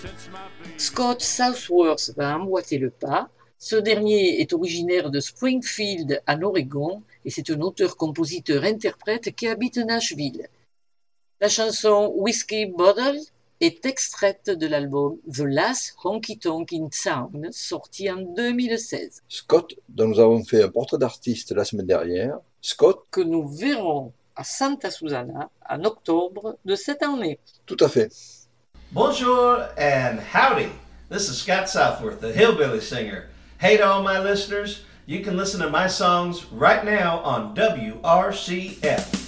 Scott Southworth va emboîter le pas. Ce dernier est originaire de Springfield, en Oregon, et c'est un auteur-compositeur-interprète qui habite Nashville. La chanson Whiskey Bottle est extraite de l'album The Last Honky Tonk in Town, sorti en 2016. Scott, dont nous avons fait un portrait d'artiste la semaine dernière. Scott, que nous verrons à Santa Susana en octobre de cette année. Tout à fait. Bonjour and howdy. This is Scott Southworth, the hillbilly singer. Hey to all my listeners, you can listen to my songs right now on WRCF.